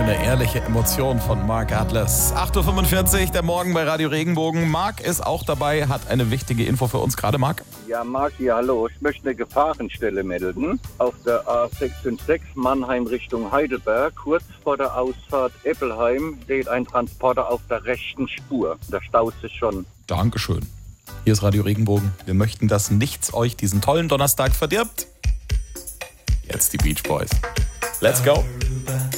schöne, ehrliche Emotion von Mark Atlas. 8.45 Uhr, der Morgen bei Radio Regenbogen. Marc ist auch dabei, hat eine wichtige Info für uns. Gerade Marc? Ja, Marc hier, hallo. Ich möchte eine Gefahrenstelle melden. Auf der A656 Mannheim Richtung Heidelberg, kurz vor der Ausfahrt Eppelheim, steht ein Transporter auf der rechten Spur. Da staut sich schon. Dankeschön. Hier ist Radio Regenbogen. Wir möchten, dass nichts euch diesen tollen Donnerstag verdirbt. Jetzt die Beach Boys. Let's go.